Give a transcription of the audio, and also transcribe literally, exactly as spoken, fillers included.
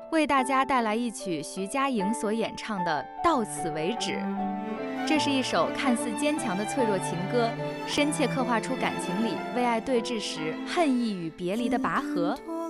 为大家带来一曲徐佳莹所演唱的《到此为止》。这是一首看似坚强的脆弱情歌，深切刻画出感情里为爱对峙时恨意与别离的拔河。